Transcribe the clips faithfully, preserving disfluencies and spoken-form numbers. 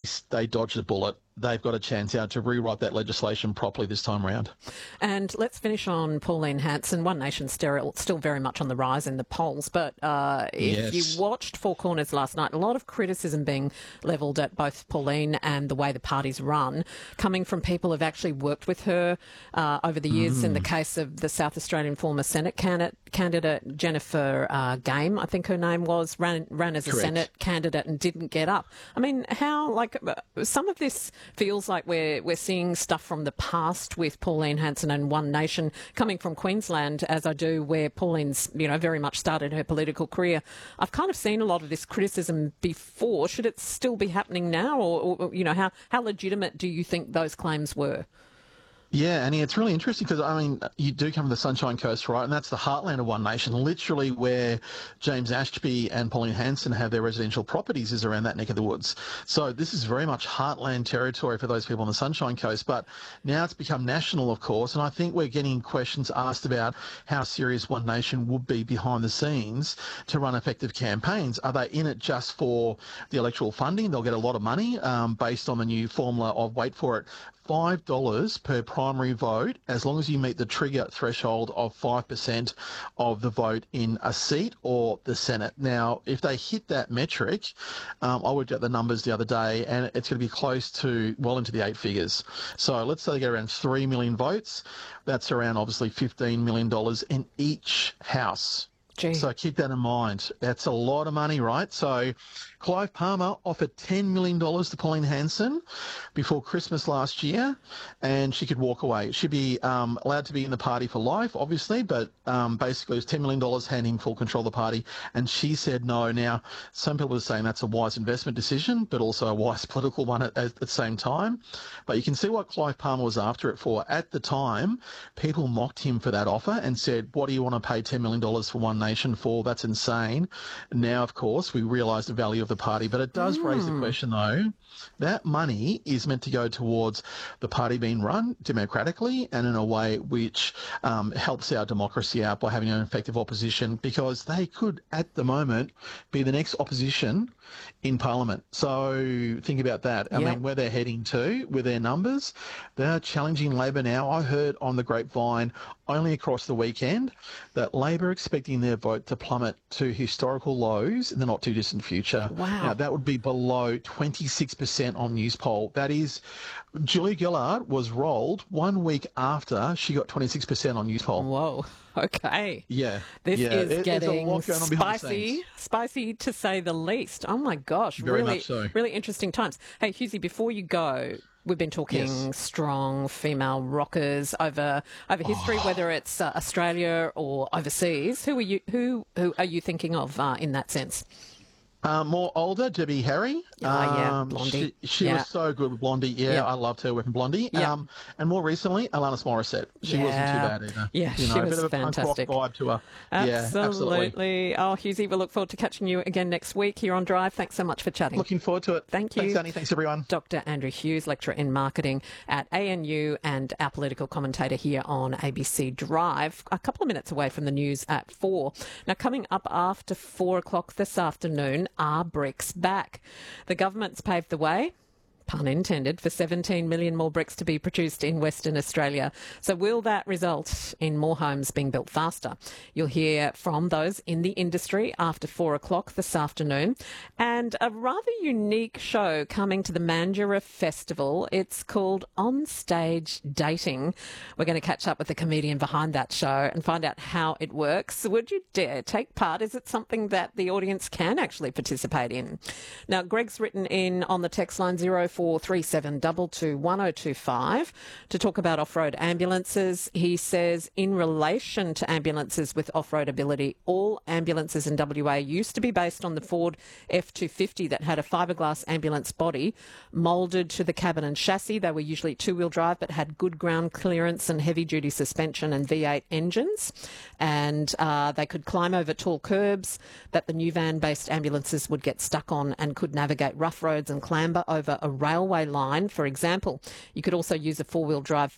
least they dodged a bullet. They've got a chance out to rewrite that legislation properly this time around. And let's finish on Pauline Hanson. One Nation still, still very much on the rise in the polls. But uh, if Yes. you watched Four Corners last night, a lot of criticism being levelled at both Pauline and the way the party's run, coming from people who've actually worked with her uh, over the years. Mm. In the case of the South Australian former Senate candidate, candidate Jennifer uh, Game, I think her name was, ran, ran as a Correct. Senate candidate and didn't get up. I mean, how, like, some of this feels like we're we're seeing stuff from the past with Pauline Hanson and One Nation coming from Queensland, as I do, where Pauline's, you know, very much started her political career. I've kind of seen a lot of this criticism before. Should it still be happening now, or, or you know, how, how legitimate do you think those claims were? Yeah, Annie, it's really interesting because, I mean, you do come from the Sunshine Coast, right? And that's the heartland of One Nation, literally where James Ashby and Pauline Hanson have their residential properties is around that neck of the woods. So this is very much heartland territory for those people on the Sunshine Coast. But now it's become national, of course, and I think we're getting questions asked about how serious One Nation would be behind the scenes to run effective campaigns. Are they in it just for the electoral funding? They'll get a lot of money um, based on the new formula of, wait for it, five dollars per primary vote, as long as you meet the trigger threshold of five percent of the vote in a seat or the Senate. Now, if they hit that metric, um, I worked out the numbers the other day, and it's going to be close to well into the eight figures. So let's say they get around three million votes. That's around, obviously, fifteen million dollars in each house. Gee. So keep that in mind. That's a lot of money, right? So Clive Palmer offered ten million dollars to Pauline Hanson before Christmas last year, and she could walk away. She'd be um, allowed to be in the party for life, obviously, but um, basically it was ten million dollars handing full control of the party, and she said no. Now, some people are saying that's a wise investment decision, but also a wise political one at, at the same time. But you can see what Clive Palmer was after it for. At the time, people mocked him for that offer and said, what do you want to pay ten million dollars for One Nation for? That's insane. Now, of course, we realise the value of the party, but it does mm. raise the question, though, that money is meant to go towards the party being run democratically and in a way which um, helps our democracy out by having an effective opposition, because they could, at the moment, be the next opposition in Parliament. So think about that. I yep. mean, where they're heading to with their numbers, they're challenging Labor now. I heard on the grapevine only across the weekend that Labor are expecting their vote to plummet to historical lows in the not too distant future. Wow. Now, that would be below twenty-six percent on Newspoll. That is, Julia Gillard was rolled one week after she got twenty-six percent on Newspoll. Whoa. Okay. Yeah. This yeah. is There, getting spicy, spicy to say the least. Oh my gosh. Very really, much so. Really interesting times. Hey, Husey, before you go, we've been talking yes. strong female rockers over over history, oh. whether it's uh, Australia or overseas. Who are you? Who who are you thinking of uh, in that sense? Uh, more older, Debbie Harry. Oh, yeah, um, Blondie. She, she yeah. was so good with Blondie. Yeah, yeah. I loved her with Blondie. Yeah. Um, and more recently, Alanis Morissette. She yeah. wasn't too bad either. Yeah, you know, she a was bit of a fantastic. punk rock vibe to her. Absolutely. Yeah, absolutely. Oh, Husey, we'll look forward to catching you again next week here on Drive. Thanks so much for chatting. Looking forward to it. Thank you. Thanks, Annie. Thanks, everyone. Doctor Andrew Hughes, lecturer in marketing at A N U and our political commentator here on A B C Drive. A couple of minutes away from the news at four. Now, coming up after four o'clock this afternoon, are bricks back? The government's paved the way, pun intended, for seventeen million more bricks to be produced in Western Australia. So will that result in more homes being built faster? You'll hear from those in the industry after four o'clock this afternoon. And a rather unique show coming to the Mandurah Festival. It's called On Stage Dating. We're going to catch up with the comedian behind that show and find out how it works. Would you dare take part? Is it something that the audience can actually participate in? Now, Greg's written in on the text line zero four three seven two two one oh two five to talk about off-road ambulances. He says, in relation to ambulances with off-road ability, all ambulances in W A used to be based on the Ford F two fifty that had a fiberglass ambulance body moulded to the cabin and chassis. They were usually two-wheel drive but had good ground clearance and heavy-duty suspension and V eight engines. And uh, they could climb over tall curbs that the new van-based ambulances would get stuck on, and could navigate rough roads and clamber over a railway line, for example. You could also use a four-wheel drive Ford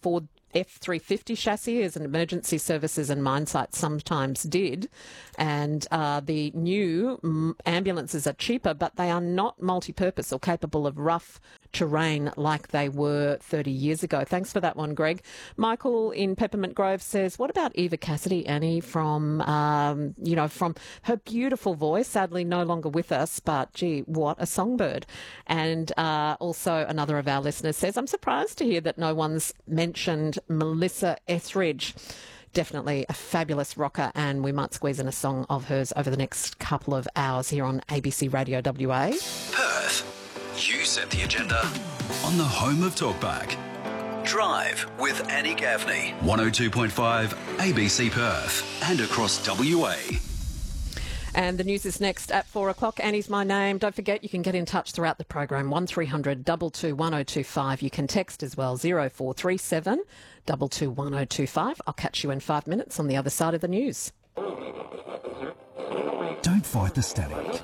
F three fifty chassis, as an emergency services and mine sites sometimes did. And uh, the new mm, ambulances are cheaper, but they are not multi-purpose or capable of rough terrain like they were thirty years ago. Thanks for that one, Greg. Michael in Peppermint Grove says, what about Eva Cassidy, Annie, from, um, you know, from her beautiful voice, sadly no longer with us, but gee, what a songbird. And uh, also another of our listeners says, I'm surprised to hear that no one's mentioned Melissa Etheridge. Definitely a fabulous rocker, and we might squeeze in a song of hers over the next couple of hours here on A B C Radio W A. Perth, you set the agenda on the home of Talkback. Drive with Annie Gaffney, one oh two point five A B C Perth and across W A. And the news is next at four o'clock. Annie's my name. Don't forget, you can get in touch throughout the program, one three hundred two two one oh two five. You can text as well, zero four three seven two two one oh two five. I'll catch you in five minutes on the other side of the news. Don't fight the static.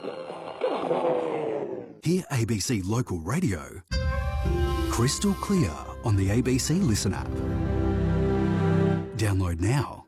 Hear A B C Local Radio crystal clear on the A B C Listen app. Download now.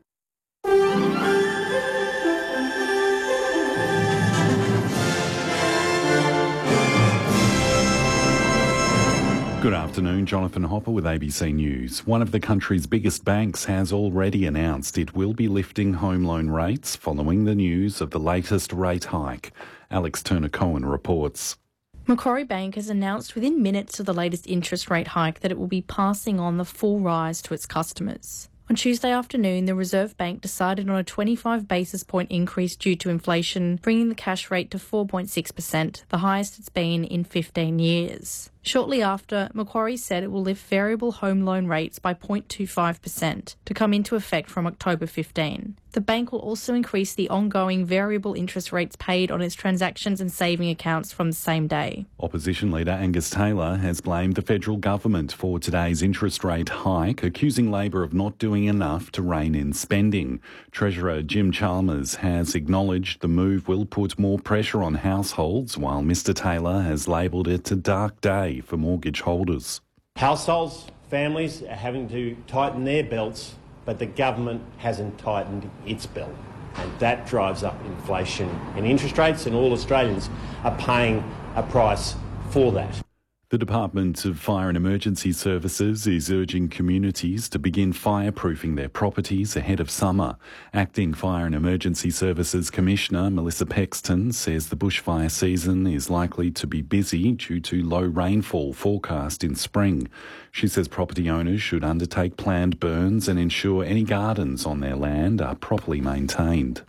Good afternoon, Jonathan Hopper with A B C News. One of the country's biggest banks has already announced it will be lifting home loan rates following the news of the latest rate hike. Alex Turner-Cohen reports. Macquarie Bank has announced within minutes of the latest interest rate hike that it will be passing on the full rise to its customers. On Tuesday afternoon, the Reserve Bank decided on a twenty-five basis point increase due to inflation, bringing the cash rate to four point six percent, the highest it's been in fifteen years. Shortly after, Macquarie said it will lift variable home loan rates by zero point two five percent to come into effect from October fifteenth. The bank will also increase the ongoing variable interest rates paid on its transactions and saving accounts from the same day. Opposition leader Angus Taylor has blamed the federal government for today's interest rate hike, accusing Labor of not doing enough to rein in spending. Treasurer Jim Chalmers has acknowledged the move will put more pressure on households, while Mr Taylor has labelled it a dark day for mortgage holders. Households, families are having to tighten their belts, but the government hasn't tightened its belt. And that drives up inflation and interest rates, and all Australians are paying a price for that. The Department of Fire and Emergency Services is urging communities to begin fireproofing their properties ahead of summer. Acting Fire and Emergency Services Commissioner Melissa Pexton says the bushfire season is likely to be busy due to low rainfall forecast in spring. She says property owners should undertake planned burns and ensure any gardens on their land are properly maintained.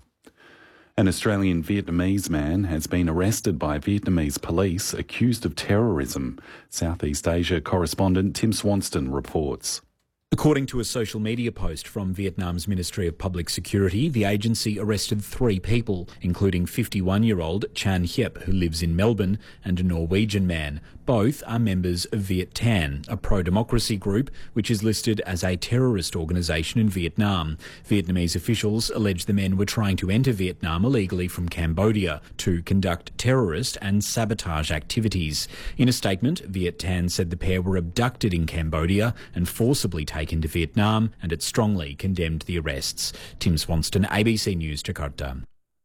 An Australian Vietnamese man has been arrested by Vietnamese police accused of terrorism. Southeast Asia correspondent Tim Swanston reports. According to a social media post from Vietnam's Ministry of Public Security, the agency arrested three people, including fifty-one-year-old Chan Hiep, who lives in Melbourne, and a Norwegian man. Both are members of Viet Thanh, a pro-democracy group which is listed as a terrorist organisation in Vietnam. Vietnamese officials allege the men were trying to enter Vietnam illegally from Cambodia to conduct terrorist and sabotage activities. In a statement, Viet Thanh said the pair were abducted in Cambodia and forcibly taken to Vietnam, and it strongly condemned the arrests. Tim Swanston, A B C News, Jakarta.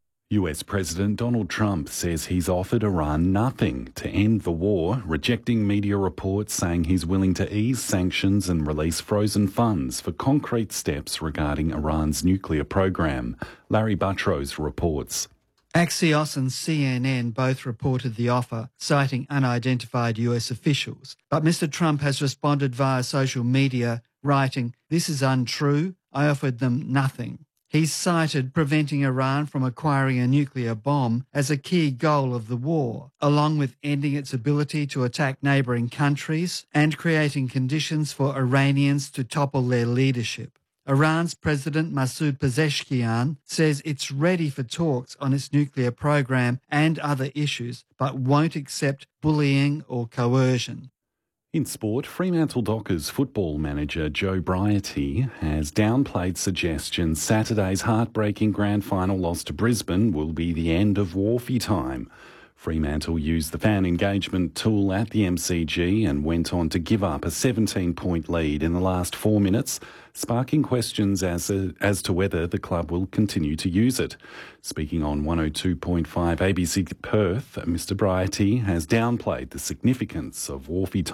U S President Donald Trump says he's offered Iran nothing to end the war, rejecting media reports saying he's willing to ease sanctions and release frozen funds for concrete steps regarding Iran's nuclear program. Larry Buttrose reports. Axios and C N N both reported the offer, citing unidentified U S officials. But Mister Trump has responded via social media, writing, "This is untrue. I offered them nothing." He's cited preventing Iran from acquiring a nuclear bomb as a key goal of the war, along with ending its ability to attack neighbouring countries and creating conditions for Iranians to topple their leadership. Iran's President Masoud Pezeshkian says it's ready for talks on its nuclear program and other issues, but won't accept bullying or coercion. In sport, Fremantle Dockers football manager Joe Briety has downplayed suggestions Saturday's heartbreaking grand final loss to Brisbane will be the end of Wharfie time. Fremantle used the fan engagement tool at the M C G and went on to give up a seventeen-point lead in the last four minutes, sparking questions as, a, as to whether the club will continue to use it. Speaking on one oh two point five A B C Perth, Mr Brighty has downplayed the significance of Wharfie time.